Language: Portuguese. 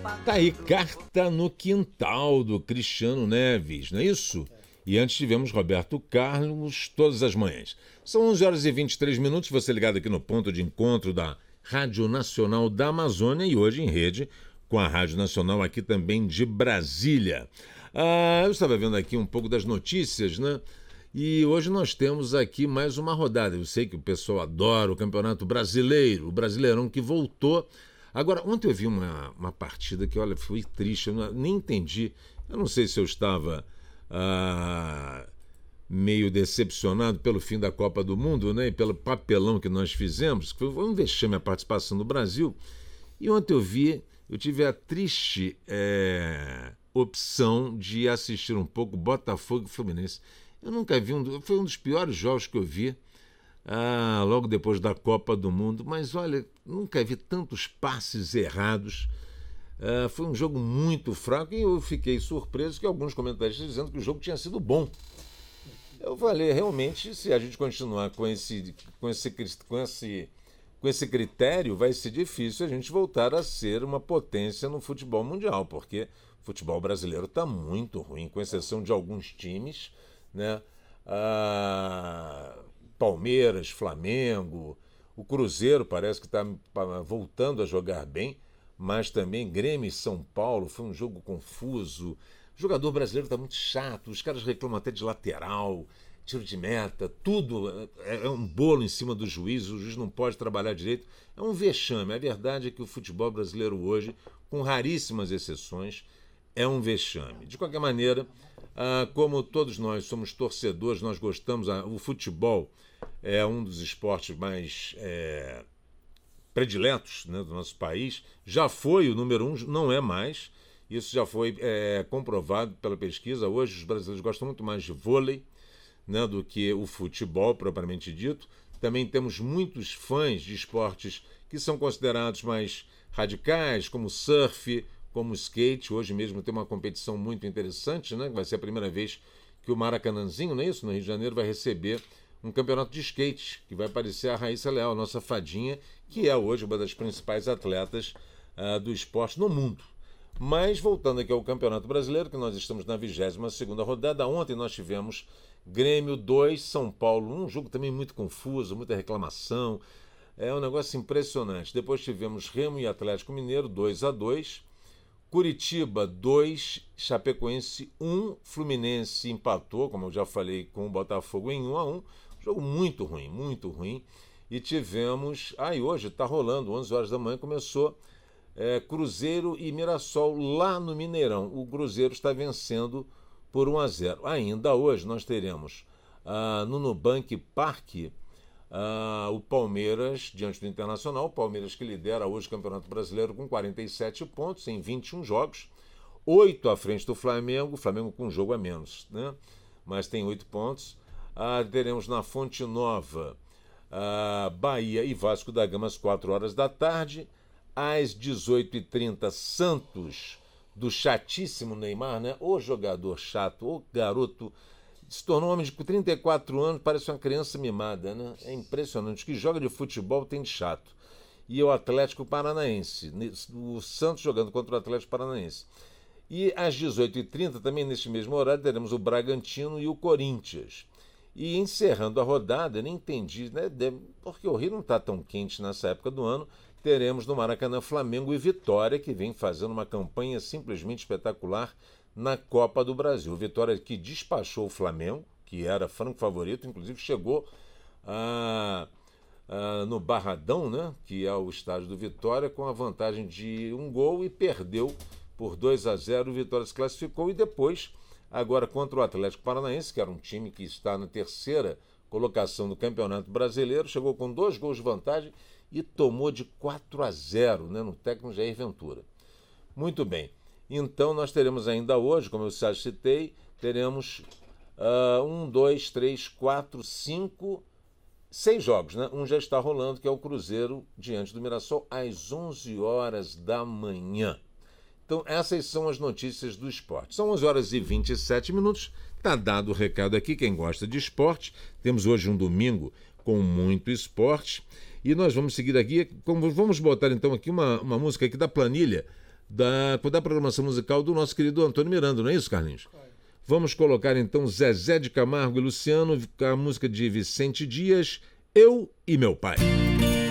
Tá aí, Carta no Quintal, do Cristiano Neves, não é isso? E antes tivemos Roberto Carlos, Todas as Manhãs. São 11 horas e 23 minutos, você ligado aqui no ponto de encontro da Rádio Nacional da Amazônia e hoje em rede com a Rádio Nacional aqui também de Brasília. Eu estava vendo aqui um pouco das notícias, né? E hoje nós temos aqui mais uma rodada. Eu sei que o pessoal adora o Campeonato Brasileiro, o Brasileirão que voltou. Agora, ontem eu vi uma partida que, olha, foi triste, eu nem entendi. Eu não sei se eu estava meio decepcionado pelo fim da Copa do Mundo, né, e pelo papelão que nós fizemos, que foi um vexame a participação do Brasil. E ontem eu tive a triste opção de assistir um pouco Botafogo e Fluminense. Eu nunca vi, foi um dos piores jogos que eu vi, logo depois da Copa do Mundo, mas olha, nunca vi tantos passes errados. Foi um jogo muito fraco e eu fiquei surpreso que alguns comentaristas dizendo que o jogo tinha sido bom. Eu falei, realmente, se a gente continuar com esse critério, vai ser difícil a gente voltar a ser uma potência no futebol mundial, porque o futebol brasileiro está muito ruim, com exceção de alguns times, né? Palmeiras, Flamengo, o Cruzeiro parece que está voltando a jogar bem, mas também Grêmio e São Paulo, foi um jogo confuso. O jogador brasileiro está muito chato, os caras reclamam até de lateral, tiro de meta, tudo é um bolo em cima do juiz, o juiz não pode trabalhar direito. É um vexame. A verdade é que o futebol brasileiro hoje, com raríssimas exceções, é um vexame. De qualquer maneira, como todos nós somos torcedores, nós gostamos, o futebol é um dos esportes mais prediletos, né, do nosso país. Já foi o número 1, não é mais. Isso já foi comprovado pela pesquisa. Hoje os brasileiros gostam muito mais de vôlei, né, do que o futebol propriamente dito. Também temos muitos fãs de esportes que são considerados mais radicais, como surf, como skate. Hoje mesmo tem uma competição muito interessante, né? Vai ser a primeira vez que o Maracanãzinho, não é isso? No Rio de Janeiro vai receber um campeonato de skate, que vai aparecer a Raíssa Leal, nossa fadinha, que é hoje uma das principais atletas do esporte no mundo. Mas voltando aqui ao Campeonato Brasileiro, que nós estamos na 22ª rodada, ontem nós tivemos Grêmio 2, São Paulo 1, um jogo também muito confuso, muita reclamação, é um negócio impressionante. Depois tivemos Remo e Atlético Mineiro 2-2, Curitiba 2, Chapecoense 1, Fluminense empatou, como eu já falei, com o Botafogo em 1-1, jogo muito ruim, muito ruim. E tivemos, e hoje está rolando, 11 horas da manhã começou Cruzeiro e Mirassol lá no Mineirão. O Cruzeiro está vencendo por 1-0. Ainda hoje nós teremos no Nubank Parque o Palmeiras diante do Internacional. O Palmeiras que lidera hoje o Campeonato Brasileiro com 47 pontos em 21 jogos, 8 à frente do Flamengo, o Flamengo com um jogo a menos, né? Mas tem 8 pontos. Teremos na Fonte Nova Bahia e Vasco da Gama às 4 horas da tarde. Às 18h30, Santos, do chatíssimo Neymar, né? O jogador chato, o garoto, se tornou um homem de 34 anos, parece uma criança mimada, né? É impressionante. O que joga de futebol tem de chato. E o Atlético Paranaense, o Santos jogando contra o Atlético Paranaense. E às 18h30, também neste mesmo horário, teremos o Bragantino e o Corinthians. E encerrando a rodada, eu nem entendi, né? Porque o Rio não está tão quente nessa época do ano. Teremos no Maracanã Flamengo e Vitória, que vem fazendo uma campanha simplesmente espetacular na Copa do Brasil. Vitória que despachou o Flamengo, que era franco favorito, inclusive chegou no Barradão, né, que é o estádio do Vitória, com a vantagem de 1 gol e perdeu por 2-0. O Vitória se classificou e depois, agora contra o Atlético Paranaense, que era um time que está na 3ª colocação do Campeonato Brasileiro, chegou com 2 gols de vantagem e tomou de 4-0, né, no técnico Jair Ventura. Muito bem. Então nós teremos ainda hoje, como eu já citei, teremos 1, 2, 3, 4, 5, 6 jogos, né? Um já está rolando, que é o Cruzeiro diante do Mirassol, às 11 horas da manhã. Então essas são as notícias do esporte. São 11 horas e 27 minutos. Está dado o recado aqui, quem gosta de esporte. Temos hoje um domingo com muito esporte. E nós vamos seguir aqui, vamos botar então aqui uma música aqui da planilha da programação musical do nosso querido Antônio Miranda, não é isso, Carlinhos? Vamos colocar então Zezé de Camargo e Luciano, a música de Vicente Dias, Eu e Meu Pai.